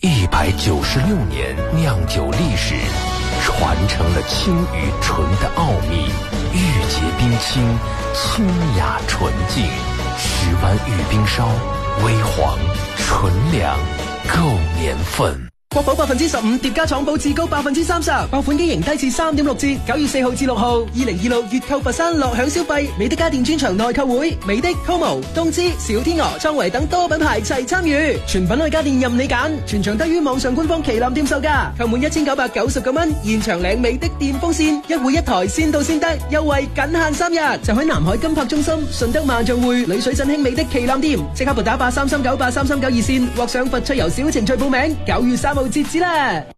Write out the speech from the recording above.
196年酿酒历史，传承了清与纯的奥秘，玉洁冰清，清雅纯净。10湾玉冰烧，微黄纯良，够年份。 國寶15%疊加廠保至高30%，爆款機型低至3.6折。9月4號至6號，2026月購佛山樂享消費，美的家電專場內購會，美的、Como、東芝、小天鵝、創維等多品牌齊參與，全品類家電任你揀，全場低於網上官方旗艦店售價，購滿1999蚊，現場領美的電風扇，一戶一台，先到先得，優惠僅限3日。就喺南海金柏中心、順德萬象匯、麗水振興美的旗艦店，即刻撥打83398339熱線，或上佛趣遊小程序報名。9月3號截止啦！